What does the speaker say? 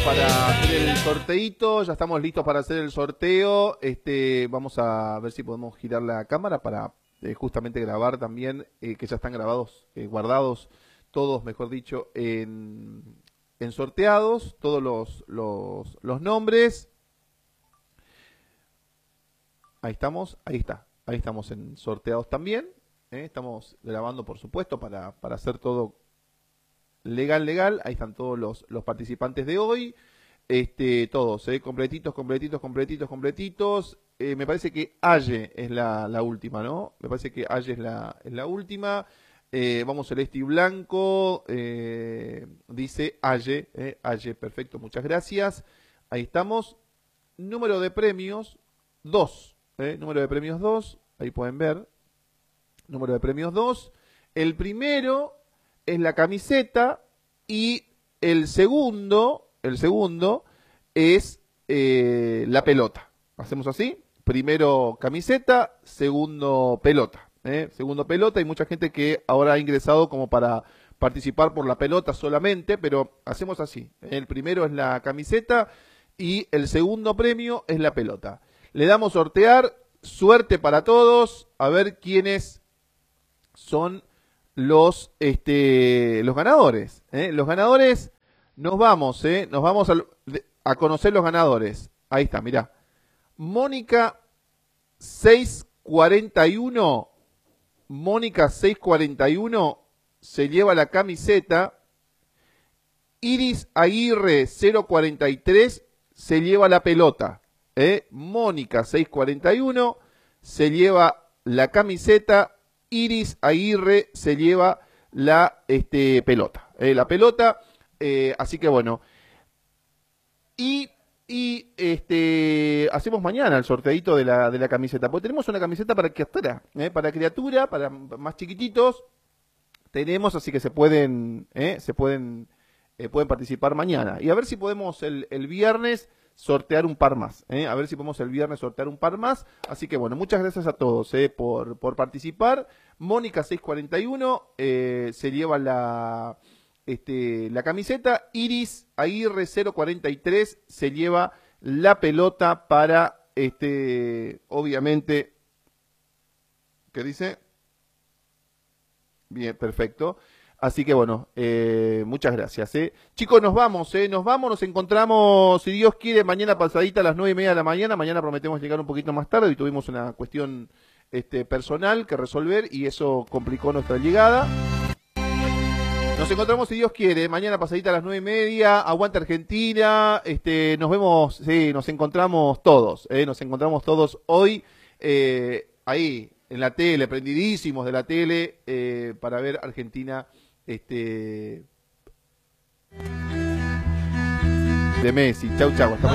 para hacer el sorteito, ya estamos listos para hacer el sorteo. Vamos a ver si podemos girar la cámara para justamente grabar también, que ya están grabados, guardados todos, mejor dicho, en sorteados, todos los nombres. Ahí estamos, ahí está, ahí estamos en sorteados también. Estamos grabando, por supuesto, para hacer todo legal. Ahí están todos los participantes de hoy. Todos, completitos. Me parece que Aye es la última, ¿no? Me parece que Aye es la última. Vamos Celeste y Blanco. Dice Aye. Aye, perfecto, muchas gracias. Ahí estamos. Número de premios 2. Número de premios 2. Ahí pueden ver. Número de premios 2. El primero es la camiseta y el segundo es la pelota. Hacemos así, primero camiseta, segundo pelota. Segundo pelota, hay mucha gente que ahora ha ingresado como para participar por la pelota solamente, pero hacemos así. El primero es la camiseta y el segundo premio es la pelota. Le damos sortear, suerte para todos, a ver quiénes son los ganadores. Los ganadores, nos vamos a conocer los ganadores. Ahí está, mirá. Mónica 641, Mónica 641 se lleva la camiseta. Iris Aguirre 043 se lleva la pelota. Mónica 641 se lleva la camiseta. Iris Aguirre se lleva la pelota. La pelota, así que bueno. Y hacemos mañana el sorteito de la camiseta. Porque tenemos una camiseta para criatura, para más chiquititos. Tenemos, así que pueden participar mañana. Y a ver si podemos el viernes sortear un par más. A ver si podemos el viernes sortear un par más. Así que bueno, muchas gracias a todos por participar. Mónica 641 se lleva la camiseta. Iris Aguirre 043 se lleva la pelota para obviamente, ¿qué dice? Bien, perfecto. Así que bueno, muchas gracias. Chicos, nos vamos, nos encontramos, si Dios quiere, mañana pasadita a las 9:30 de la mañana. Mañana prometemos llegar un poquito más tarde y tuvimos una cuestión personal que resolver y eso complicó nuestra llegada. Nos encontramos, si Dios quiere, mañana pasadita a las 9:30. Aguanta Argentina. Nos vemos, nos encontramos todos. Nos encontramos todos hoy ahí en la tele, prendidísimos de la tele para ver Argentina de Messi. Chau. Hasta